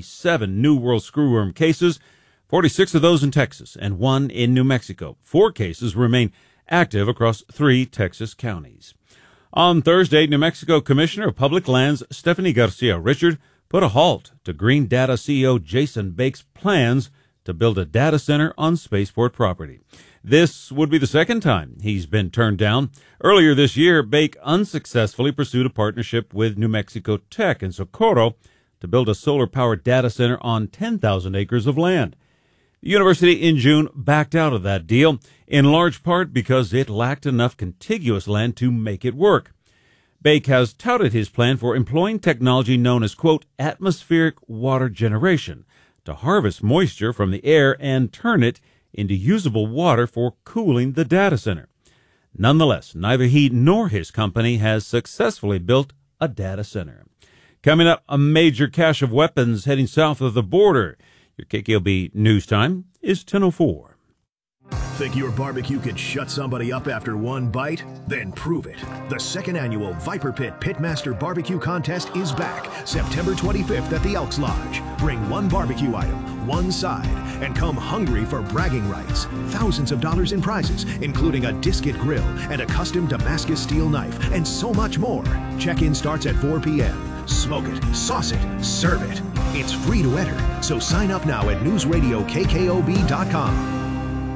47 New World screwworm cases, 46 of those in Texas and 1 in New Mexico. 4 cases remain active across 3 Texas counties. On Thursday, New Mexico Commissioner of Public Lands Stephanie Garcia Richard put a halt to Green Data CEO Jason Bake's plans to build a data center on spaceport property. This would be the second time he's been turned down. Earlier this year, Bake unsuccessfully pursued a partnership with New Mexico Tech in Socorro to build a solar-powered data center on 10,000 acres of land. The university in June backed out of that deal, in large part because it lacked enough contiguous land to make it work. Bake has touted his plan for employing technology known as, quote, atmospheric water generation to harvest moisture from the air and turn it into usable water for cooling the data center. Nonetheless, neither he nor his company has successfully built a data center. Coming up, a major cache of weapons heading south of the border. Your KKOB News Time is 10:04. Think your barbecue can shut somebody up after one bite? Then prove it. The second annual Viper Pit Pitmaster Barbecue Contest is back September 25th at the Elks Lodge. Bring one barbecue item, one side, and come hungry for bragging rights. Thousands of dollars in prizes, including a Disket grill and a custom Damascus steel knife, and so much more. Check-in starts at 4 p.m. Smoke it, sauce it, serve it. It's free to enter, so sign up now at newsradiokkob.com.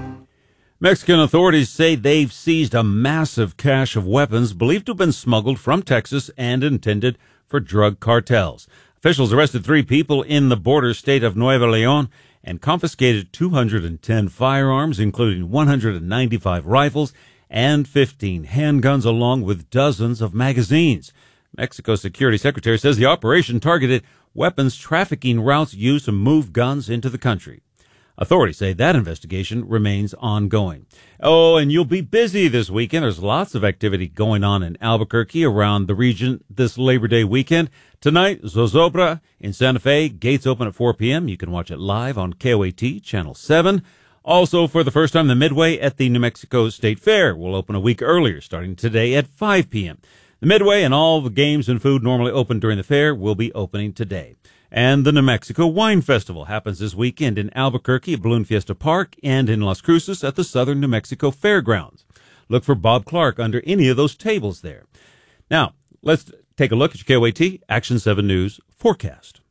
Mexican authorities say they've seized a massive cache of weapons believed to have been smuggled from Texas and intended for drug cartels. Officials arrested 3 people in the border state of Nuevo León and confiscated 210 firearms, including 195 rifles and 15 handguns, along with dozens of magazines. Mexico's security secretary says the operation targeted weapons trafficking routes used to move guns into the country. Authorities say that investigation remains ongoing. Oh, and you'll be busy this weekend. There's lots of activity going on in Albuquerque around the region this Labor Day weekend. Tonight, Zozobra in Santa Fe. Gates open at 4 p.m. You can watch it live on KOAT Channel 7. Also, for the first time, the Midway at the New Mexico State Fair will open a week earlier, starting today at 5 p.m. The Midway and all the games and food normally open during the fair will be opening today. And the New Mexico Wine Festival happens this weekend in Albuquerque at Balloon Fiesta Park and in Las Cruces at the Southern New Mexico Fairgrounds. Look for Bob Clark under any of those tables there. Now, let's take a look at your KOAT Action 7 News forecast.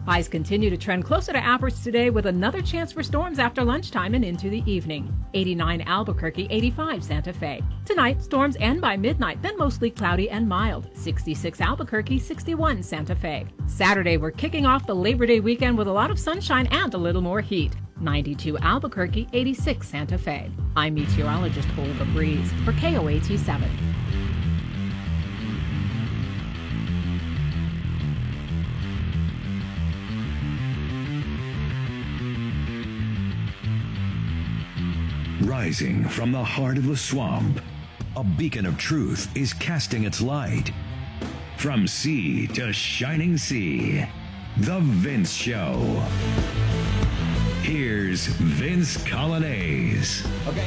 Highs continue to trend closer to average today with another chance for storms after lunchtime and into the evening. 89 Albuquerque, 85 Santa Fe. Tonight, storms end by midnight, then mostly cloudy and mild. 66 Albuquerque, 61 Santa Fe. Saturday, we're kicking off the Labor Day weekend with a lot of sunshine and a little more heat. 92 Albuquerque, 86 Santa Fe. I'm meteorologist Olga Breeze for KOAT 7. Rising from the heart of the swamp, a beacon of truth is casting its light. From sea to shining sea, The Vince Show. Here's Vince Colonnese.